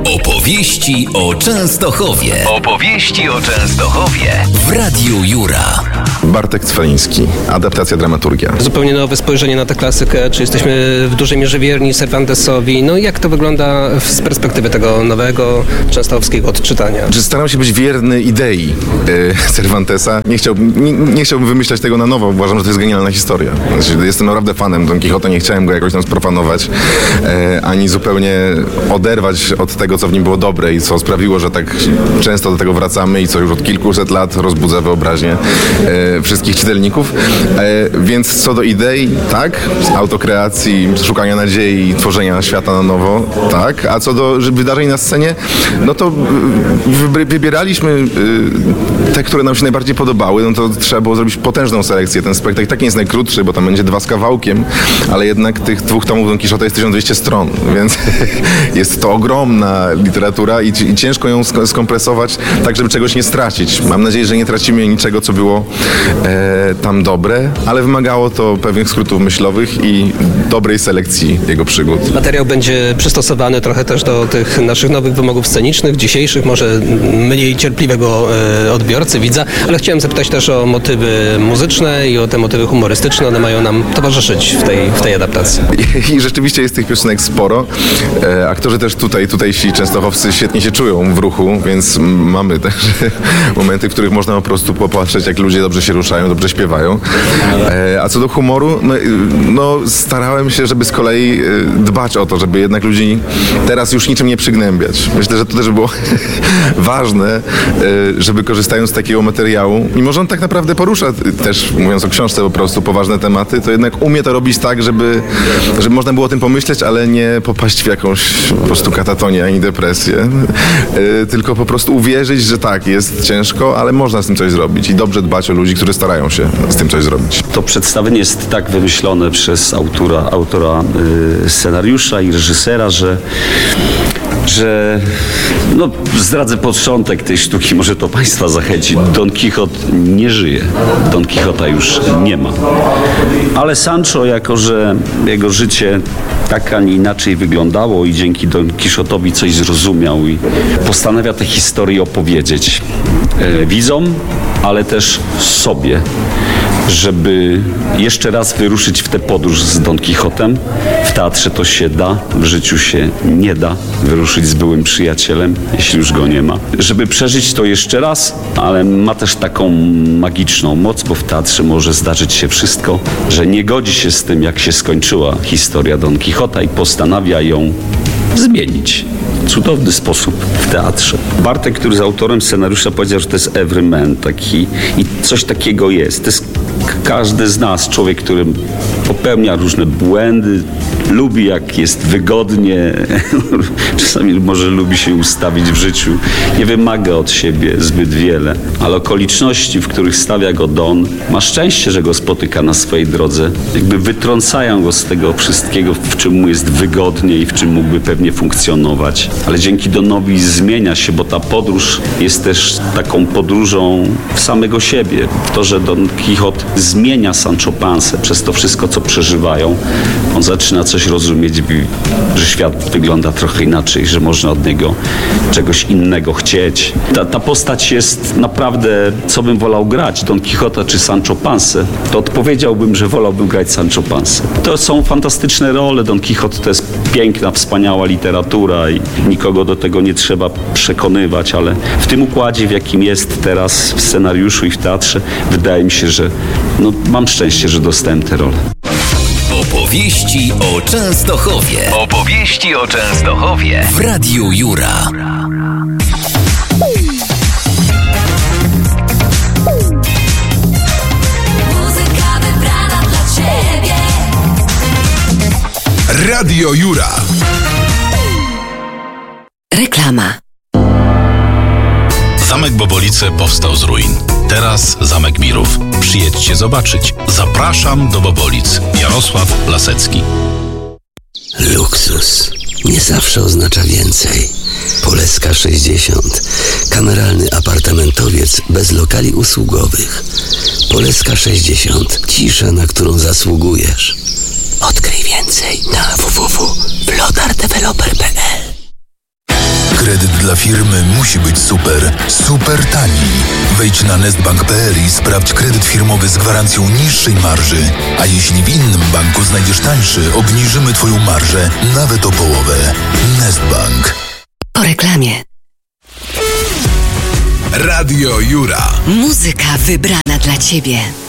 Opowieści o Częstochowie. Opowieści o Częstochowie w Radiu Jura. Bartek Cwaliński, adaptacja, dramaturgia. Zupełnie nowe spojrzenie na tę klasykę. Czy jesteśmy w dużej mierze wierni Cervantesowi? No i jak to wygląda z perspektywy tego nowego częstochowskiego odczytania? Staram się być wierny idei Cervantesa. Nie chciałbym wymyślać tego na nowo. Uważam, że to jest genialna historia. Znaczy, jestem naprawdę fanem Don Quixote. Nie chciałem go jakoś tam sprofanować, ani zupełnie oderwać od tego, co w nim było dobre i co sprawiło, że tak często do tego wracamy i co już od kilkuset lat rozbudza wyobraźnię wszystkich czytelników. Więc co do idei, tak, autokreacji, szukania nadziei, tworzenia świata na nowo, tak, a co do wydarzeń na scenie, no to wybieraliśmy te, które nam się najbardziej podobały, no to trzeba było zrobić potężną selekcję. Ten spektakl tak nie jest najkrótszy, bo tam będzie 2 z kawałkiem, ale jednak tych 2 tomów Don Quixote jest 1200 stron, więc jest to ogromna literatura i ciężko ją skompresować tak, żeby czegoś nie stracić. Mam nadzieję, że nie tracimy niczego, co było tam dobre, ale wymagało to pewnych skrótów myślowych i dobrej selekcji jego przygód. Materiał będzie przystosowany trochę też do tych naszych nowych wymogów scenicznych, dzisiejszych, może mniej cierpliwego odbiorcy, widza, ale chciałem zapytać też o motywy muzyczne i o te motywy humorystyczne. One mają nam towarzyszyć w tej adaptacji. I rzeczywiście jest tych piosenek sporo. Aktorzy też tutejsi częstochowcy świetnie się czują w ruchu, więc mamy też momenty, w których można po prostu popatrzeć, jak ludzie dobrze się ruszają, dobrze śpiewają. A co do humoru, no starałem się, żeby z kolei dbać o to, żeby jednak ludzi teraz już niczym nie przygnębiać. Myślę, że to też było ważne, żeby korzystając z takiego materiału, mimo że on tak naprawdę porusza też, mówiąc o książce, po prostu poważne tematy, to jednak umie to robić tak, żeby można było o tym pomyśleć, ale nie popaść w jakąś po prostu katatonię ani depresję, tylko po prostu uwierzyć, że tak, jest ciężko, ale można z tym coś zrobić i dobrze dbać o ludzi, którzy starają się z tym coś zrobić. To przedstawienie jest tak wymyślone przez autora scenariusza i reżysera, że no, zdradzę początek tej sztuki, może to Państwa zachęci. Don Quixote nie żyje. Don Quixota już nie ma. Ale Sancho, jako że jego życie tak, a nie inaczej wyglądało i dzięki Don Quixotowi coś zrozumiał i postanawia tę historię opowiedzieć widzom, ale też sobie, żeby jeszcze raz wyruszyć w tę podróż z Don Quixotem. W teatrze to się da, w życiu się nie da wyruszyć z byłym przyjacielem, jeśli już go nie ma. Żeby przeżyć to jeszcze raz, ale ma też taką magiczną moc, bo w teatrze może zdarzyć się wszystko, że nie godzi się z tym, jak się skończyła historia Don Quixota i postanawia ją zmienić. W cudowny sposób w teatrze. Bartek, który jest autorem scenariusza, powiedział, że to jest everyman taki i coś takiego jest. To jest każdy z nas, człowiek, który popełnia różne błędy, lubi jak jest wygodnie, czasami może lubi się ustawić w życiu, nie wymaga od siebie zbyt wiele, ale okoliczności, w których stawia go Don, ma szczęście, że go spotyka na swojej drodze, jakby wytrącają go z tego wszystkiego, w czym mu jest wygodnie i w czym mógłby pewnie funkcjonować. Ale dzięki Donowi zmienia się, bo ta podróż jest też taką podróżą w samego siebie. To, że Don Quixote zmienia Sancho Pansę przez to wszystko, co przeżywają, on zaczyna coś rozumieć, że świat wygląda trochę inaczej, że można od niego czegoś innego chcieć. Ta postać jest naprawdę, co bym wolał grać, Don Quixota czy Sancho Pansę, to odpowiedziałbym, że wolałbym grać Sancho Pansę. To są fantastyczne role. Don Quixote to jest piękna, wspaniała literatura i nikogo do tego nie trzeba przekonywać, ale w tym układzie, w jakim jest teraz w scenariuszu i w teatrze, wydaje mi się, że mam szczęście, że dostałem tę rolę. Opowieści o Częstochowie. Opowieści o Częstochowie w Radiu Jura. Muzyka wybrana dla Ciebie. Radio Jura. Reklama. Zamek Bobolice powstał z ruin. Teraz Zamek Mirów. Przyjedźcie zobaczyć. Zapraszam do Bobolic. Jarosław Lasecki. Luksus nie zawsze oznacza więcej. Poleska 60. Kameralny apartamentowiec bez lokali usługowych. Poleska 60. Cisza, na którą zasługujesz. Odkryj więcej na www.flotardeveloper.pl. Kredyt dla firmy musi być super, super tani. Wejdź na nestbank.pl i sprawdź kredyt firmowy z gwarancją niższej marży. A jeśli w innym banku znajdziesz tańszy, obniżymy Twoją marżę nawet o połowę. Nestbank. Po reklamie. Radio Jura. Muzyka wybrana dla Ciebie.